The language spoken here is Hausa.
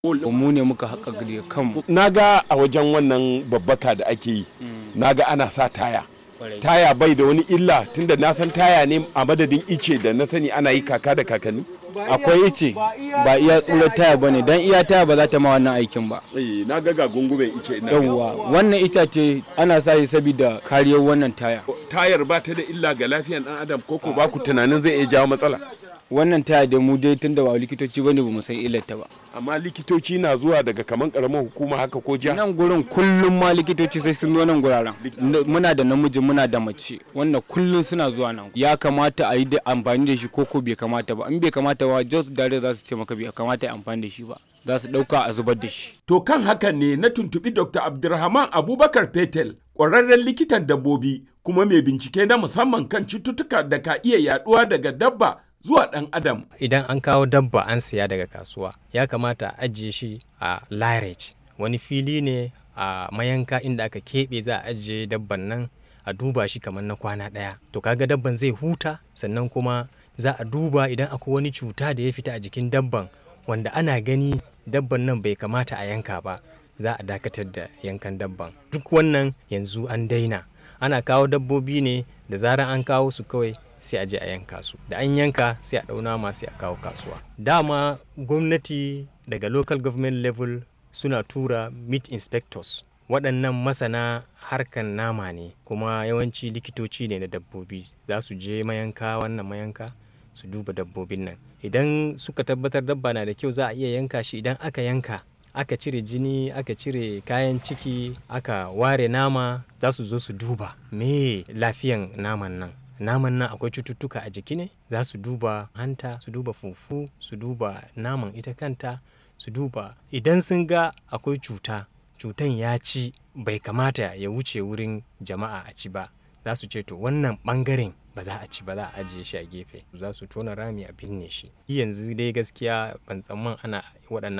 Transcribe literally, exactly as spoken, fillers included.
mu ne muka haƙa da kanmu. Na ga a wajen wannan babbaka da ake yi, na ga ana sa taya. Taya bai da wani illa tunda na san taya ne a madadin ice da na sani ana yi kaka da kakanni. Akwai ice ba iya tsurar taya ba ne don iya taya ba za ta ma wannan aikin ba. Eh, na ga ga gungumen ice ina. Yawwa wannan itace ana sa shi saboda kariyar wannan taya. Tayar ba ta da illa ga lafiyar dan adam ko ko ba ku tunanin zai iya jawo matsala. Wannan taya da mu dai tunda ba likitoci bane ba mu san illar ta ba. Amma likitoci na zuwa daga kaman karamar hukuma haka ko jiha. Nan gurin kullum ma likitoci sai sun zo nan guraren. Muna da namiji muna da mace wannan kullum suna zuwa nan. Ya kamata a yi da amfani da shi ko ko bai kamata ba. In bai kamata ba just dare za su ce maka bai kamata a amfani da shi ba. Za su dauka a zubar da shi. To kan hakan ne na tuntubi Doctor Abdulrahman Abubakar Fetel, ƙwararren likitan dabbobi kuma mai bincike na musamman kan cututtuka da ka iya yaduwa daga dabba zuwa ɗan adam. Idan an kawo dabba an siya daga kasuwa ya kamata a ajiye shi a lairage, wani fili ne a mayanka inda aka keɓe za a ajiye dabban nan a duba shi kamar na kwana ɗaya. To kaga dabban zai huta sannan kuma za a duba idan akwai wani cuta da ya fita a jikin dabban wanda ana gani dabban nan bai kamata a yanka ba, za a dakatar da yankan dabban. Duk wannan yanzu an daina, ana kawo dabbobi ne da zarar an kawo su kawai sai a je a yanka su, da an yanka sai a ɗauna ma sai a kawo kasuwa. Dama gwamnati daga local government level suna tura meat inspectors, waɗannan masana harkan nama ne kuma yawanci likitoci ne na dabbobi, za su je mayanka wannan mayanka su duba dabbobin nan. Idan suka tabbatar dabba na da kyau za a iya yanka shi. Idan aka yanka aka cire jini aka cire kayan ciki aka ware nama, za su zo su duba me lafiyan naman nan. Naman nan akwai cututtuka a jiki ne, za su duba hanta, su duba fufu, su duba naman ita kanta, su duba idan sun ga akwai cuta, cutan ya ci bai kamata ya wuce wurin jama'a a ci ba, za su ce to wannan bangaren ba za a ci ba, za a ajiye shi a gefe, za su tona rami a binne shi. Yanzu dai gaskiya ban tsamman ana waɗannan